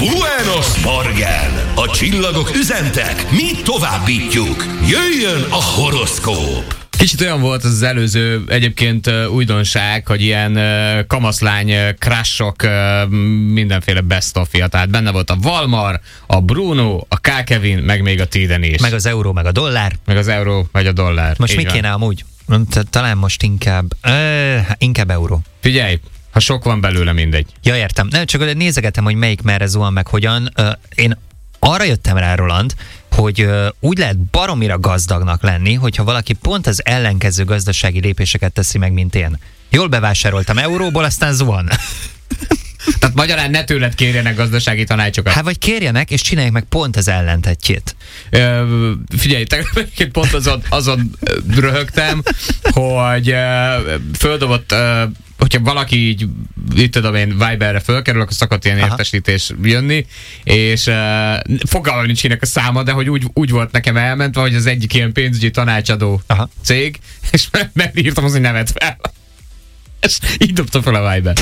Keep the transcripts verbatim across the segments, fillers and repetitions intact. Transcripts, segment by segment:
Buenos Morgen! A csillagok üzentek, mi továbbítjuk. Jöjjön a horoszkóp! Kicsit olyan volt az, az előző egyébként uh, újdonság, hogy ilyen uh, kamaszlány uh, crushok, uh, mindenféle best of-ja. Tehát benne volt a Valmar, a Bruno, a K. Kevin, meg még a Tiden is. Meg az euró, meg a dollár. Meg az euró, vagy a dollár. Most mi kéne amúgy? Talán most inkább, uh, inkább euró. Figyelj, ha sok van belőle, mindegy. Ja, értem. Nem, csak nézegetem, hogy melyik merre zuhan, meg hogyan. Uh, én arra jöttem rá, Roland, hogy uh, úgy lehet baromira gazdagnak lenni, hogyha valaki pont az ellenkező gazdasági lépéseket teszi meg, mint én. Jól bevásároltam euróból, aztán zuhan. Tehát magyarán ne tőled kérjenek gazdasági tanácsokat. Hát vagy kérjenek, és csinálják meg pont az ellentetjét. Ö, figyelj, te pont azon, azon röhögtem, hogy ö, földobott, ö, hogyha valaki így, itt tudom én, Viberre fölkerül, akkor szokott ilyen értesítés jönni, és uh, fogalmam nincs kinek a száma, de hogy úgy, úgy volt nekem elmentve, hogy az egyik ilyen pénzügyi tanácsadó Aha. cég, és megírtam az, hogy nevet fel. És így dobta fel a Viber.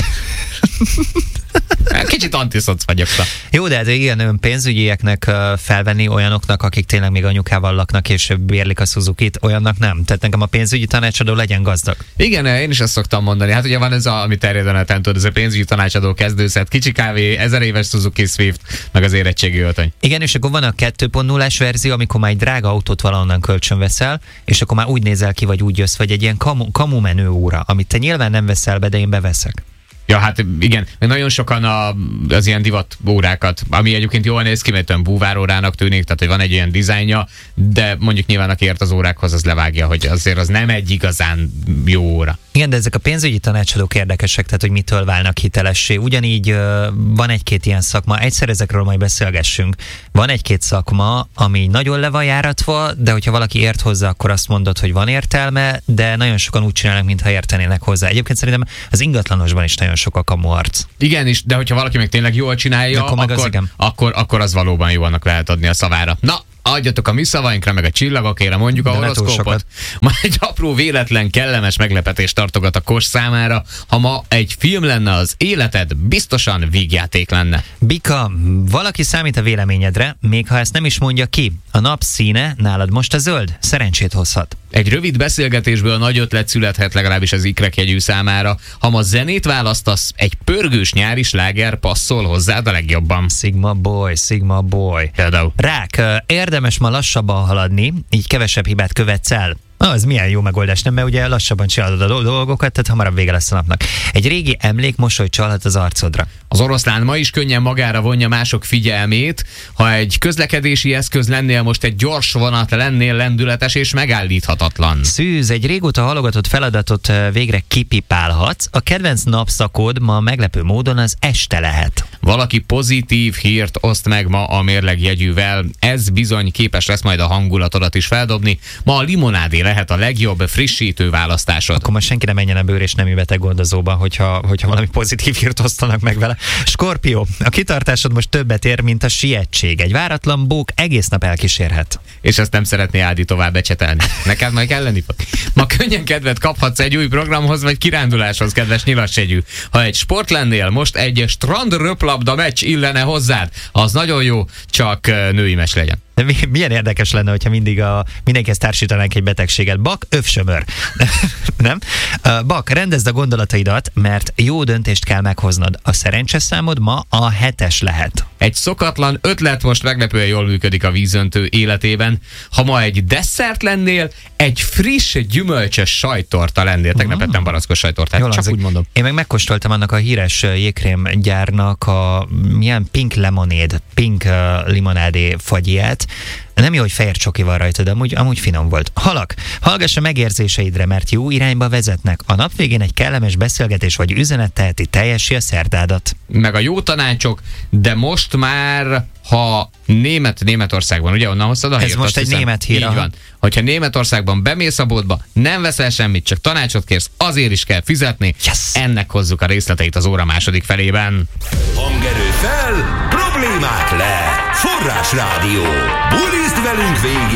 Kicsit antiszoc vagyok. Jó, de ez ilyen ön pénzügyieknek felvenni olyanoknak, akik tényleg még anyukával laknak és bérlik a Suzukit, olyannak nem. Tehát nekem a pénzügyi tanácsadó legyen gazdag. Igen, én is ezt szoktam mondani. Hát ugye van ez, a, ami terjed a neten, tudod, ez a pénzügyi tanácsadó kezdőszet, kicsi kávé, ezer éves Suzuki Swift, meg az érettségi öltöny. Igen, és akkor van a kettő pont nullás verzió, amikor már egy drága autót valahonnan kölcsön veszel, és akkor már úgy nézel ki, vagy úgy jössz, vagy egy ilyen kamu, kamu menő óra, amit te nyilván nem veszel be, de én beveszek. Ja, hát igen, mert nagyon sokan a, az ilyen divat órákat, ami egyébként jól néz ki, mert olyan búvárórának tűnik, tehát hogy van egy ilyen dizájnja, de mondjuk nyilván aki ért az órákhoz, az levágja, hogy azért az nem egy igazán jó óra. Igen, de ezek a pénzügyi tanácsadók érdekesek, tehát hogy mitől válnak hitelessé. Ugyanígy uh, van egy-két ilyen szakma, egyszer ezekről majd beszélgessünk. Van egy-két szakma, ami nagyon le van járatva, de hogyha valaki ért hozzá, akkor azt mondod, hogy van értelme, de nagyon sokan úgy csinálnak, mintha értenének hozzá. Egyébként szerintem az ingatlanosban is nagyon sok a kamu arc. Igen, is, de hogyha valaki meg tényleg jól csinálja, akkor, akkor, az, akkor, akkor az valóban jó, annak lehet adni a szavára. Na, adjatok a mi szavainkra, meg a csillagokére, mondjuk a horoszkópot. Ma egy apró véletlen, kellemes meglepetést tartogat a Kos számára. Ha ma egy film lenne az életed, biztosan vígjáték lenne. Bika, valaki számít a véleményedre, még ha ezt nem is mondja ki. A nap színe nálad most a zöld, szerencsét hozhat. Egy rövid beszélgetésből nagy ötlet születhet, legalábbis az ikrek-jegyű számára. Ha ma zenét választasz, egy pörgős nyári sláger passzol hozzád a legjobban. Sigma boy, Sigma boy. Például. Rák, érdemes ma lassabban haladni, így kevesebb hibát követsz el. Az milyen jó megoldás, nem? Mert ugye lassabban csinálod a dolgokat, tehát hamarabb vége lesz a napnak. Egy régi emlék mosolyt csalhat az arcodra. Az oroszlán ma is könnyen magára vonja mások figyelmét. Ha egy közlekedési eszköz lennél, most egy gyors vonat lennél, lendületes és megállíthatatlan. Szűz, egy régóta halogatott feladatot végre kipipálhatsz. A kedvenc napszakod ma meglepő módon az este lehet. Valaki pozitív hírt oszt meg ma a mérlegjegyűvel. Ez bizony képes lesz majd a hangulatodat is feldobni. Ma a limonádé lehet a legjobb frissítő választásod. Akkor most senki nem menjen a bőr és nemi beteg gondozóba, hogyha, hogyha valami pozitív hírt osztanak meg vele. Skorpió, a kitartásod most többet ér, mint a sietség. Egy váratlan bók egész nap elkísérhet. És ezt nem szeretné Ádi tovább becsetelni. Neked majd kelleni fog. Ma könnyen kedvet kaphatsz egy új programhoz vagy kiránduláshoz, kedves nyilasjegyű. Ha egy sport lennél, most egy strand röplabda meccs illene hozzád. Az nagyon jó, csak női meccs legyen. De milyen érdekes lenne, hogyha mindig a, mindenkihez társítanánk egy betegséget. Bak, övsömör. Nem? Bak, rendezd a gondolataidat, mert jó döntést kell meghoznod. A szerencseszámod ma a hetes lehet. Egy szokatlan ötlet most meglepően jól működik a vízöntő életében. Ha ma egy desszert lennél, egy friss, gyümölcsös sajttorta lennél. Tegnap ettem mm. barackos sajttortát, csak hangzik. Úgy mondom. Én meg megkóstoltam annak a híres jégkrém gyárnak a milyen pink lemonade, pink uh, limonádé fagyját. Nem jó, hogy fehér csoki van rajta, de amúgy, amúgy finom volt. Halak, hallgass a megérzéseidre, mert jó irányba vezetnek. A nap végén egy kellemes beszélgetés vagy üzenet teheti teljessé a szerdádat. Meg a jó tanácsok, de most már, ha német Németországban, ugye onnan hoztad a hírt? Ez most egy német hír. Így van. Hogyha Németországban bemész a boltba, nem veszel semmit, csak tanácsot kérsz, azért is kell fizetni. Yes. Ennek hozzuk a részleteit az óra második felében. Hangerő fel, problémák le, Forrásrádió, bulizd velünk végig.